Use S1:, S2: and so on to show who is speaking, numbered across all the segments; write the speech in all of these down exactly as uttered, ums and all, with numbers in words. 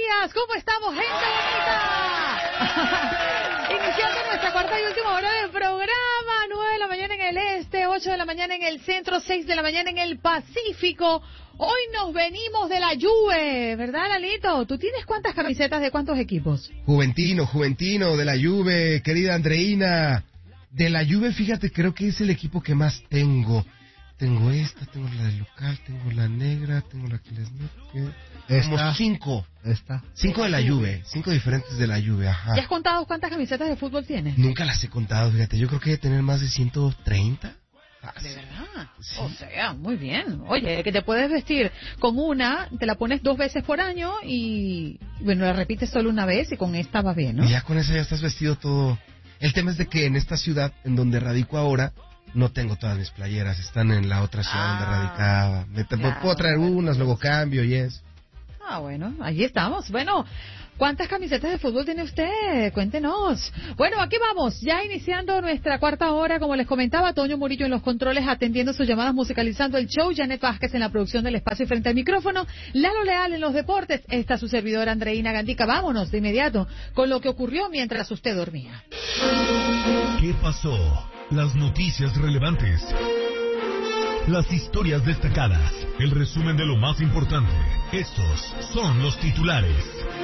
S1: días. ¿Cómo estamos, gente bonita? Iniciando nuestra cuarta y última hora del programa. nueve de la mañana en el este, ocho de la mañana en el centro, seis de la mañana en el Pacífico. Hoy nos venimos de la Juve, ¿verdad, Lalito? ¿Tú tienes cuántas camisetas de cuántos equipos?
S2: Juventino, Juventino, de la Juve, querida Andreina. De la Juve, fíjate, creo que es el equipo que más tengo. Tengo esta, tengo la del local, tengo la negra, tengo la que les mete. Como cinco.
S3: Esta.
S2: Cinco de la Juve, cinco diferentes de la Juve, ajá.
S1: ¿Ya has contado cuántas camisetas de fútbol tienes?
S2: Nunca las he contado, fíjate, yo creo que debe tener más de ciento treinta.
S1: ¿De verdad?
S2: Sí.
S1: O sea, muy bien. Oye, que te puedes vestir con una, te la pones dos veces por año y, bueno, la repites solo una vez y con esta va bien, ¿no?
S2: Y ya con esa ya estás vestido todo. El tema es de que en esta ciudad, en donde radico ahora, no tengo todas mis playeras, están en la otra ciudad
S1: Ah,
S2: donde radicaba. Me te,
S1: claro,
S2: puedo traer unas, luego cambio y es.
S1: Ah, bueno, allí estamos. Bueno, ¿cuántas camisetas de fútbol tiene usted? Cuéntenos. Bueno, aquí vamos, ya iniciando nuestra cuarta hora, como les comentaba, Toño Murillo en los controles, atendiendo sus llamadas, musicalizando el show, Janet Vázquez en la producción del espacio y frente al micrófono, Lalo Leal en los deportes, esta su servidora Andreina Gandica. Vámonos de inmediato con lo que ocurrió mientras usted dormía.
S4: ¿Qué pasó? Las noticias relevantes. Las historias destacadas, el resumen de lo más importante. Estos son los titulares.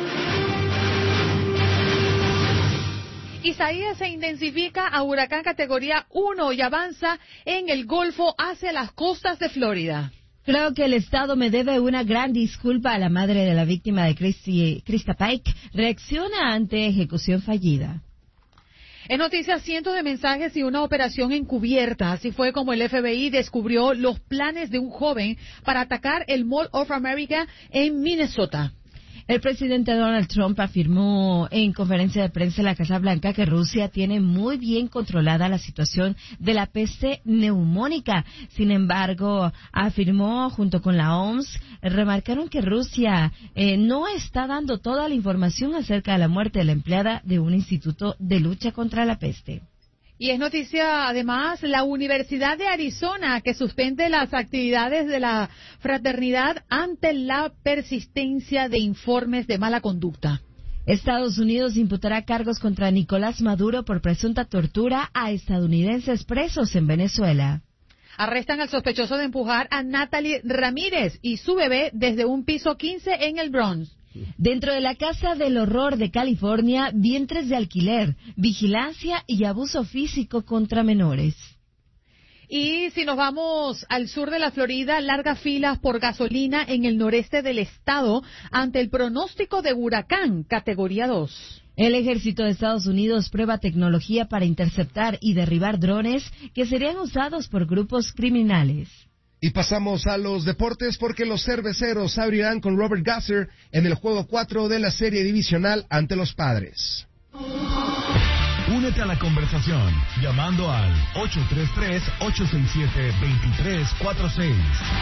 S1: Isaías se intensifica a huracán categoría uno y avanza en el Golfo hacia las costas de Florida.
S5: Creo que el Estado me debe una gran disculpa a la madre de la víctima de Christy, Krista Pike. Reacciona ante ejecución fallida.
S1: En noticias, cientos de mensajes y una operación encubierta. Así fue como el F B I descubrió los planes de un joven para atacar el Mall of America en Minnesota.
S5: El presidente Donald Trump afirmó en conferencia de prensa en la Casa Blanca que Rusia tiene muy bien controlada la situación de la peste neumónica. Sin embargo, afirmó junto con la O M S, remarcaron que Rusia eh, no está dando toda la información acerca de la muerte de la empleada de un instituto de lucha contra la peste.
S1: Y es noticia, además, la Universidad de Arizona, que suspende las actividades de la fraternidad ante la persistencia de informes de mala conducta.
S5: Estados Unidos imputará cargos contra Nicolás Maduro por presunta tortura a estadounidenses presos en Venezuela.
S1: Arrestan al sospechoso de empujar a Natalie Ramírez y su bebé desde un piso quince en el Bronx.
S5: Dentro de la Casa del Horror de California, vientres de alquiler, vigilancia y abuso físico contra menores.
S1: Y si nos vamos al sur de la Florida, largas filas por gasolina en el noreste del estado ante el pronóstico de huracán categoría dos.
S5: El ejército de Estados Unidos prueba tecnología para interceptar y derribar drones que serían usados por grupos criminales.
S2: Y pasamos a los deportes porque los cerveceros abrirán con Robert Gasser en el juego cuatro de la serie divisional ante los Padres.
S4: Únete a la conversación llamando al ocho tres tres, ocho seis siete, dos tres cuatro seis.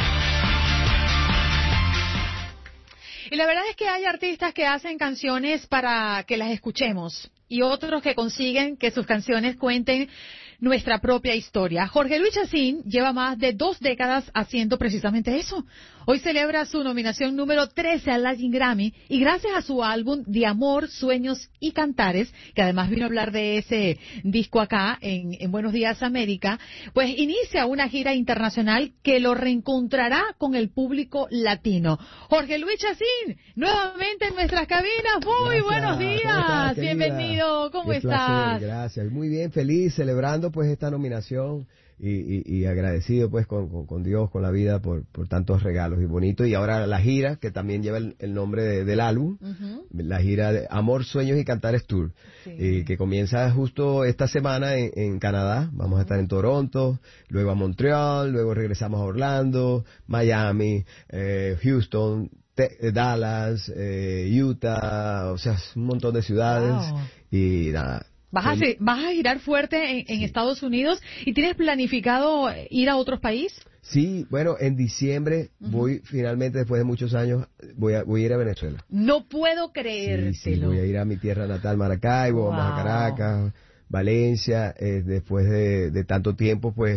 S1: Y la verdad es que hay artistas que hacen canciones para que las escuchemos y otros que consiguen que sus canciones cuenten nuestra propia historia. Jorge Luis Chacín lleva más de dos décadas haciendo precisamente eso. Hoy celebra su nominación número trece al Latin Grammy y gracias a su álbum De Amor, Sueños y Cantares, que además vino a hablar de ese disco acá en, en Buenos Días América, pues inicia una gira internacional que lo reencontrará con el público latino. Jorge Luis Chacín, nuevamente en nuestras cabinas. Muy
S3: Gracias.
S1: Buenos días.
S3: ¿Cómo estás, querida?
S1: Bienvenido. ¿Cómo
S3: Qué
S1: estás?
S3: Placer, gracias. Muy bien, feliz, celebrando pues esta nominación y, y, y agradecido pues con, con, con Dios, con la vida por, por tantos regalos y bonito. Y ahora la gira, que también lleva el, el nombre de, del álbum, uh-huh. La gira de Amor, Sueños y Cantares Tour, sí. eh, que comienza justo esta semana en, en Canadá. Vamos uh-huh. a estar en Toronto, luego a Montreal, luego regresamos a Orlando, Miami, eh, Houston, Te- Dallas, eh, Utah, o sea, un montón de ciudades. Wow. Y nada.
S1: Vas a, vas a girar fuerte en, en sí. Estados Unidos y tienes planificado ir a otros países.
S3: Sí, bueno, en diciembre uh-huh. voy finalmente, después de muchos años, voy a, voy a ir a Venezuela.
S1: No puedo creértelo.
S3: Sí, sí, voy a ir a mi tierra natal, Maracaibo, wow. vamos a Caracas, Valencia, eh, después de, de tanto tiempo, pues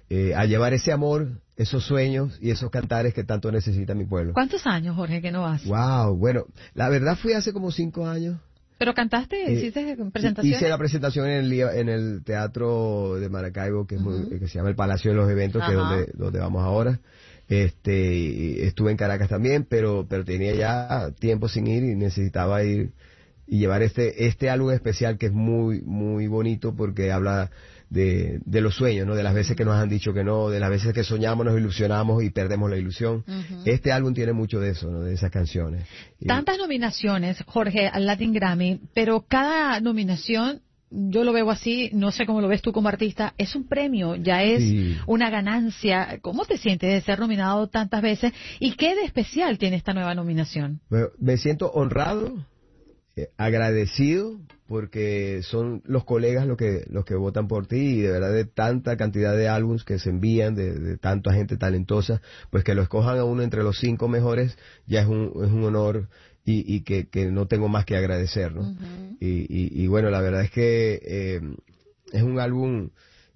S3: eh, a llevar ese amor, esos sueños y esos cantares que tanto necesita mi pueblo.
S1: ¿Cuántos años, Jorge, que no vas?
S3: Wow, bueno, la verdad fui hace como cinco años.
S1: ¿Pero cantaste?
S3: Eh,
S1: ¿Hiciste presentaciones?
S3: Hice la presentación en el, en el Teatro de Maracaibo, que, es muy, uh-huh. que se llama el Palacio de los Eventos, uh-huh. que es donde, donde vamos ahora. Este, y estuve en Caracas también, pero, pero tenía ya tiempo sin ir y necesitaba ir y llevar este, este álbum especial que es muy, muy bonito porque habla de, de los sueños, ¿no? De las veces que nos han dicho que no, de las veces que soñamos, nos ilusionamos y perdemos la ilusión. Uh-huh. Este álbum tiene mucho de eso, ¿no? De esas canciones.
S1: Tantas nominaciones, Jorge, al Latin Grammy, pero cada nominación, yo lo veo así, no sé cómo lo ves tú como artista, es un premio, ya es sí. una ganancia. ¿Cómo te sientes de ser nominado tantas veces? ¿Y qué de especial tiene esta nueva nominación?
S3: Bueno, me siento honrado, eh, agradecido, porque son los colegas los que los que votan por ti y de verdad de tanta cantidad de álbums que se envían, de, de tanta gente talentosa, pues que lo escojan a uno entre los cinco mejores ya es un, es un honor. Y, y que, que no tengo más que agradecer, ¿no? Uh-huh. y, y, y bueno, la verdad es que eh, es un álbum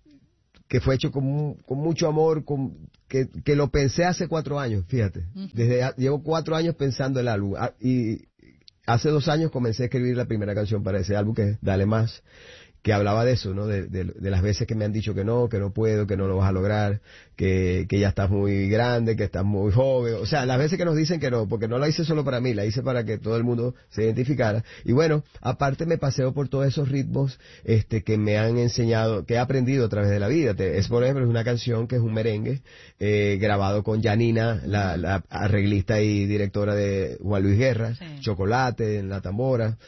S3: que fue hecho con, con mucho amor, con, que, que lo pensé hace cuatro años, fíjate. Uh-huh. Desde llevo cuatro años pensando el álbum. Y hace dos años comencé a escribir la primera canción para ese álbum, que es Dale Más, que hablaba de eso, ¿no? De, de, de las veces que me han dicho que no, que no puedo, que no lo vas a lograr, que, que ya estás muy grande, que estás muy joven. O sea, las veces que nos dicen que no, porque no la hice solo para mí, la hice para que todo el mundo se identificara. Y bueno, aparte me paseo por todos esos ritmos este, que me han enseñado, que he aprendido a través de la vida. Es, por ejemplo, es una canción que es un merengue eh, grabado con Janina, la, la arreglista y directora de Juan Luis Guerra, sí. Chocolate en la tambora.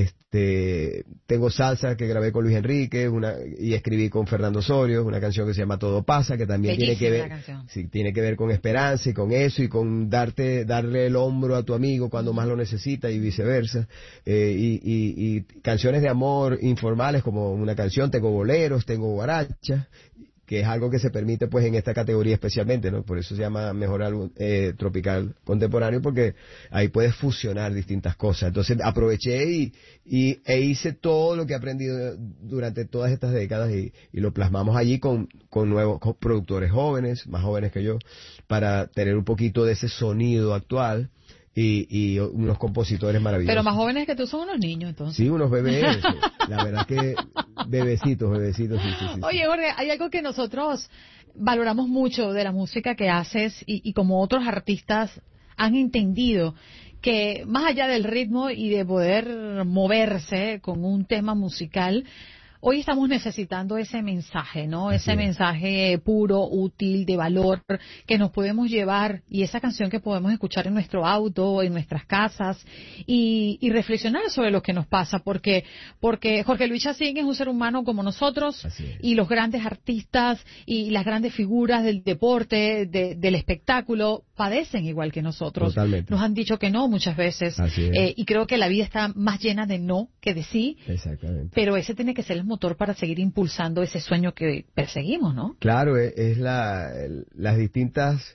S3: Este, tengo salsa que grabé con Luis Enrique, una, y escribí con Fernando Osorio, una canción que se llama Todo Pasa, que también Bellísima tiene que ver, sí, tiene que ver con esperanza y con eso y con darte, darle el hombro a tu amigo cuando más lo necesita y viceversa. Eh, y, y, y canciones de amor informales como una canción, tengo boleros, tengo guarachas, que es algo que se permite pues en esta categoría especialmente, ¿no? Por eso se llama Mejor Álbum eh, Tropical Contemporáneo, porque ahí puedes fusionar distintas cosas. Entonces aproveché y, y e hice todo lo que he aprendido durante todas estas décadas y, y lo plasmamos allí con, con nuevos con productores jóvenes, más jóvenes que yo, para tener un poquito de ese sonido actual. Y, y unos compositores maravillosos.
S1: Pero más jóvenes que tú son unos niños, entonces.
S3: Sí, unos bebés. La verdad que bebecitos, bebecitos. Sí, sí, sí,
S1: Oye, Jorge, hay algo que nosotros valoramos mucho de la música que haces y, y como otros artistas han entendido que más allá del ritmo y de poder moverse con un tema musical, hoy estamos necesitando ese mensaje, ¿no? Así ese es. Mensaje puro, útil, de valor, que nos podemos llevar, y esa canción que podemos escuchar en nuestro auto, en nuestras casas, y, y reflexionar sobre lo que nos pasa, porque porque Jorge Luis Chacín es un ser humano como nosotros, y los grandes artistas y las grandes figuras del deporte, de, del espectáculo, padecen igual que nosotros.
S3: Totalmente.
S1: Nos han dicho que no muchas veces, eh, y creo que la vida está más llena de no que de sí.
S3: Exactamente.
S1: Pero ese tiene que ser el motor para seguir impulsando ese sueño que perseguimos, ¿no?
S3: Claro, es, es la, el, las distintas...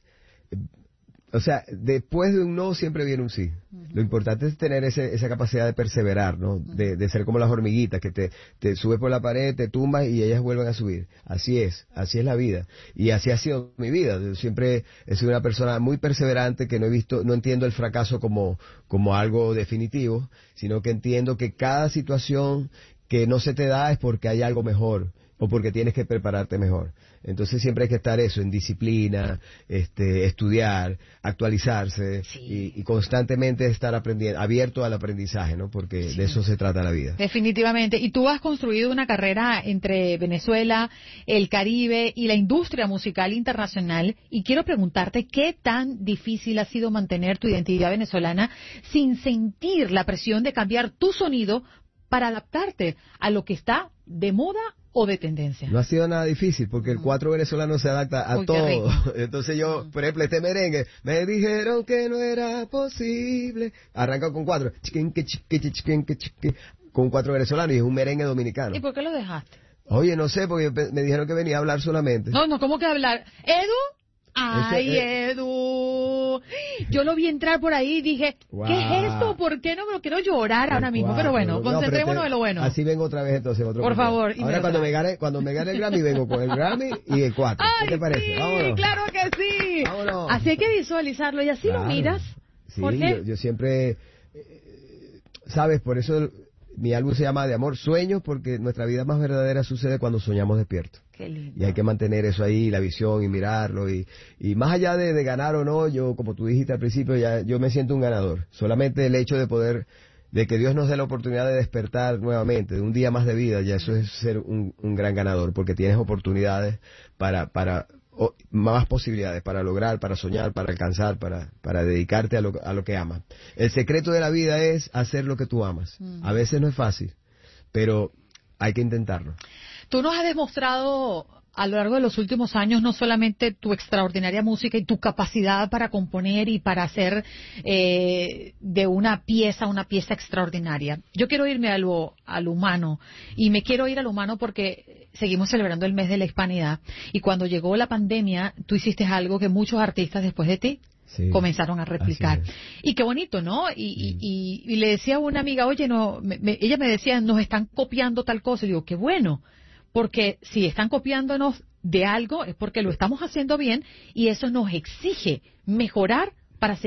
S3: O sea, después de un no siempre viene un sí. Uh-huh. Lo importante es tener ese, esa capacidad de perseverar, ¿no? Uh-huh. De, de ser como las hormiguitas, que te, te subes por la pared, te tumbas y ellas vuelven a subir. Así es, así es la vida. Y así ha sido mi vida. Yo siempre he sido una persona muy perseverante, que no he visto, no entiendo el fracaso como, como algo definitivo, sino que entiendo que cada situación que no se te da es porque hay algo mejor o porque tienes que prepararte mejor. Entonces siempre hay que estar eso, en disciplina, este, estudiar, actualizarse sí. y, y constantemente estar aprendiendo, abierto al aprendizaje, ¿no? Porque sí. de eso se trata la vida.
S1: Definitivamente. Y tú has construido una carrera entre Venezuela, el Caribe y la industria musical internacional, y quiero preguntarte qué tan difícil ha sido mantener tu identidad venezolana sin sentir la presión de cambiar tu sonido para adaptarte a lo que está de moda o de tendencia.
S3: No ha sido nada difícil, porque el cuatro venezolano se adapta a Uy, todo. Entonces yo, por ejemplo, este merengue, me dijeron que no era posible. Arranca con cuatro. Con cuatro venezolanos y es un merengue dominicano.
S1: ¿Y por qué lo dejaste?
S3: Oye, no sé, porque me dijeron que venía a hablar solamente.
S1: No, no, ¿cómo que hablar? ¿Edu? Ay,
S3: Ese, eh,
S1: Edu. Yo lo vi entrar por ahí y dije,
S3: Wow.
S1: ¿qué es esto? ¿Por qué no me lo quiero llorar ahora mismo? Pero bueno,
S3: No, pero
S1: concentrémonos
S3: te-
S1: en lo bueno.
S3: Así vengo otra vez entonces. Otro
S1: Por
S3: cumpleaños.
S1: favor, y me
S3: Ahora
S1: lo
S3: cuando me,
S1: traes.
S3: gane, cuando me gane el Grammy, vengo con el Grammy y el cuatro.
S1: Ay,
S3: ¿Qué te parece?
S1: sí,
S3: Vámonos.
S1: claro que sí.
S3: Vámonos.
S1: Así hay que visualizarlo y así
S3: Claro.
S1: lo miras.
S3: Sí,
S1: Jorge.
S3: yo, yo siempre, eh, sabes, por eso el- mi álbum se llama De Amor, Sueños, porque nuestra vida más verdadera sucede cuando soñamos despiertos.
S1: Qué lindo.
S3: Y hay que mantener eso ahí, la visión y mirarlo. Y, y más allá de, de ganar o no, yo, como tú dijiste al principio, ya yo me siento un ganador. Solamente el hecho de poder, de que Dios nos dé la oportunidad de despertar nuevamente, de un día más de vida, ya eso es ser un, un gran ganador, porque tienes oportunidades para, para o, más posibilidades para lograr, para soñar, para alcanzar, para, para dedicarte a lo, a lo que amas. El secreto de la vida es hacer lo que tú amas.
S1: Mm.
S3: A veces no es fácil, pero hay que intentarlo.
S1: Tú nos has demostrado a lo largo de los últimos años no solamente tu extraordinaria música y tu capacidad para componer y para hacer eh, de una pieza una pieza extraordinaria. Yo quiero irme a lo, a lo humano y me quiero ir a lo humano porque seguimos celebrando el mes de la hispanidad y cuando llegó la pandemia tú hiciste algo que muchos artistas después de ti
S3: Sí,
S1: comenzaron a replicar.
S3: así es.
S1: Y qué bonito, ¿no? Y, y, y, y le decía a una amiga, oye, no, me- me- ella me decía, nos están copiando tal cosa. Y digo, qué bueno, porque si están copiándonos de algo es porque lo estamos haciendo bien y eso nos exige mejorar para seguir